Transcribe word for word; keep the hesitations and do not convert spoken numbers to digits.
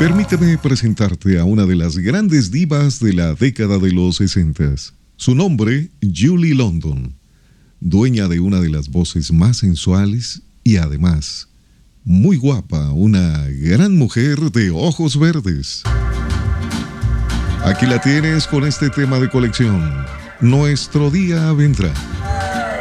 Permíteme presentarte a una de las grandes divas de la década de los sesentas. Su nombre, Julie London, dueña de una de las voces más sensuales y además muy guapa, una gran mujer de ojos verdes. Aquí la tienes con este tema de colección. Nuestro día vendrá.